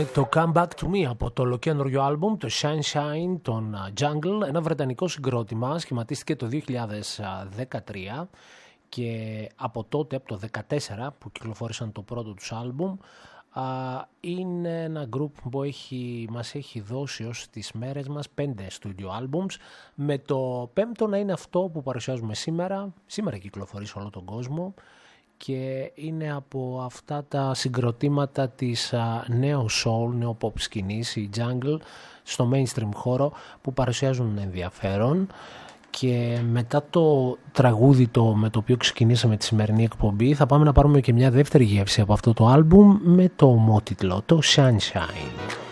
Το Come Back to Me από το ολοκαίνουργιο άλμπουμ, το Sunshine των Jungle, ένα βρετανικό συγκρότημα, σχηματίστηκε το 2013 και από τότε, από το 2014 που κυκλοφόρησαν το πρώτο τους άλμπουμ, είναι ένα group που μας έχει δώσει ως τις μέρες μας 5 studio albums, με το πέμπτο να είναι αυτό που παρουσιάζουμε σήμερα κυκλοφορεί σε όλο τον κόσμο και είναι από αυτά τα συγκροτήματα της νέου soul, νέο pop σκηνής, η Jungle, στο mainstream χώρο που παρουσιάζουν ενδιαφέρον. Και μετά το τραγούδι με το οποίο ξεκινήσαμε τη σημερινή εκπομπή θα πάμε να πάρουμε και μια δεύτερη γεύση από αυτό το άλμπουμ με το ομότιτλο, το Sunshine.